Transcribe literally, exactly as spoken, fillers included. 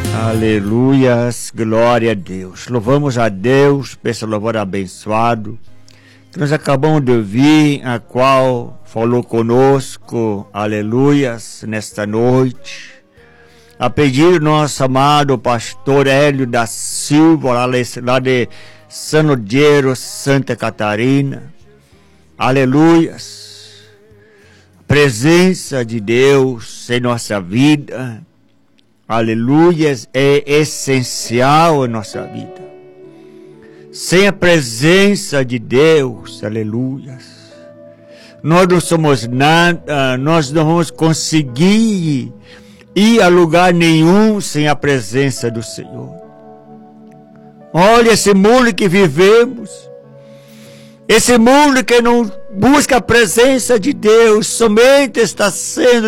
Aleluias, glória a Deus. Louvamos a Deus por esse louvor abençoado que nós acabamos de ouvir, a qual falou conosco, aleluias, nesta noite. A pedido do nosso amado pastor Hélio da Silva, lá de San Lugero, Santa Catarina. Aleluias. A presença de Deus em nossa vida, aleluias, é essencial em nossa vida. Sem a presença de Deus, aleluias, nós não somos nada, nós não vamos conseguir ir a lugar nenhum sem a presença do Senhor. Olha esse mundo que vivemos, esse mundo que não busca a presença de Deus, somente está sendo